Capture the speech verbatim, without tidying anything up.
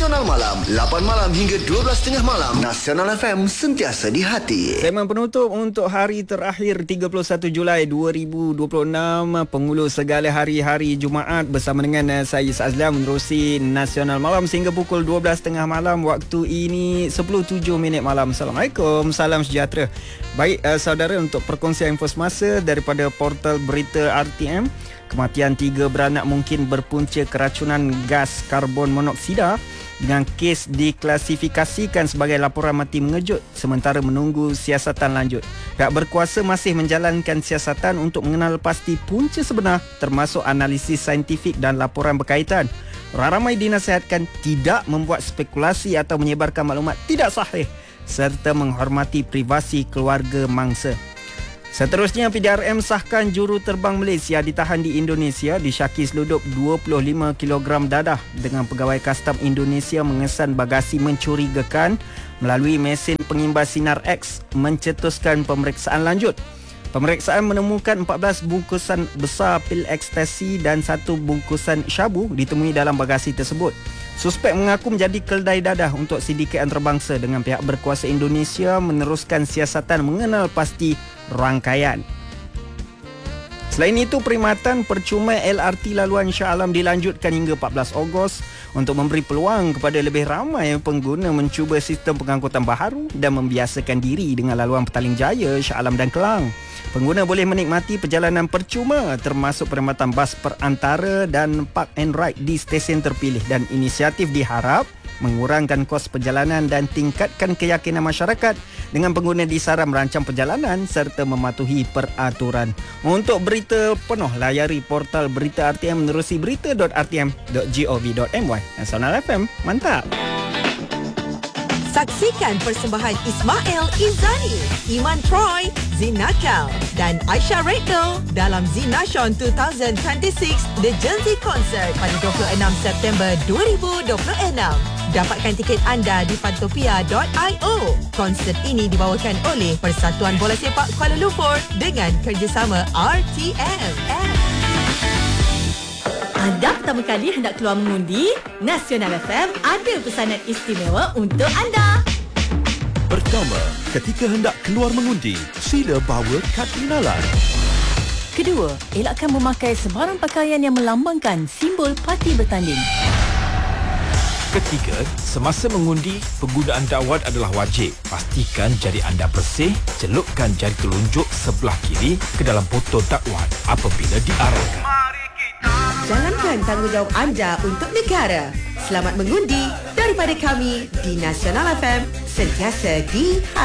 Nasional Malam, lapan malam hingga dua belas tiga puluh malam. Nasional F M, sentiasa di hati. Segmen penutup untuk hari terakhir tiga puluh satu Julai dua ribu dua puluh enam, penghulu segala hari-hari Jumaat bersama dengan saya Azlan menerusi Nasional Malam sehingga pukul dua belas tiga puluh malam waktu ini sepuluh tujuh minit malam. Assalamualaikum, salam sejahtera. Baik uh, saudara, untuk perkongsian info semasa daripada portal berita R T M, kematian tiga beranak mungkin berpunca keracunan gas karbon monoksida dengan kes diklasifikasikan sebagai laporan mati mengejut sementara menunggu siasatan lanjut. Pihak berkuasa masih menjalankan siasatan untuk mengenal pasti punca sebenar termasuk analisis saintifik dan laporan berkaitan. Ramai dinasihatkan tidak membuat spekulasi atau menyebarkan maklumat tidak sahih serta menghormati privasi keluarga mangsa. Seterusnya, P D R M sahkan juru terbang Malaysia ditahan di Indonesia disyaki selundup dua puluh lima kilogram dadah dengan pegawai kastam Indonesia mengesan bagasi mencurigakan melalui mesin pengimbas sinar X mencetuskan pemeriksaan lanjut. Pemeriksaan menemukan empat belas bungkusan besar pil ekstasi dan satu bungkusan syabu ditemui dalam bagasi tersebut. Suspek mengaku menjadi keldai dadah untuk sindiket antarabangsa dengan pihak berkuasa Indonesia meneruskan siasatan mengenal pasti rangkaian. Selain itu, perkhidmatan percuma L R T laluan Shah Alam dilanjutkan hingga empat belas Ogos untuk memberi peluang kepada lebih ramai pengguna mencuba sistem pengangkutan baharu dan membiasakan diri dengan laluan Petaling Jaya, Shah Alam dan Kelang. Pengguna boleh menikmati perjalanan percuma termasuk perkhidmatan bas perantara dan park and ride di stesen terpilih, dan inisiatif diharap mengurangkan kos perjalanan dan tingkatkan keyakinan masyarakat dengan pengguna disaran merancang perjalanan serta mematuhi peraturan. Untuk berita penuh, layari portal berita R T M menerusi berita dot r t m dot gov dot m y. Nasional F M, mantap! Saksikan persembahan Ismail Izani, Iman Troy, Zinakal dan Aisyah Redno dalam Zinashon dua ribu dua puluh enam The Gen Z Concert pada dua puluh enam September dua ribu dua puluh enam. Dapatkan tiket anda di fantopia dot i o. Konsert ini dibawakan oleh Persatuan Bola Sepak Kuala Lumpur dengan kerjasama R T M. Anda pertama kali hendak keluar mengundi? Nasional F M ada pesanan istimewa untuk anda. Pertama, ketika hendak keluar mengundi, sila bawa kad pengenalan. Kedua, elakkan memakai sebarang pakaian yang melambangkan simbol parti bertanding. Ketiga, semasa mengundi, penggunaan dakwat adalah wajib. Pastikan jari anda bersih, celupkan jari telunjuk sebelah kiri ke dalam botol dakwat apabila diarahkan. Jalankan tanggungjawab anda untuk negara. Selamat mengundi daripada kami di Nasional F M, sentiasa di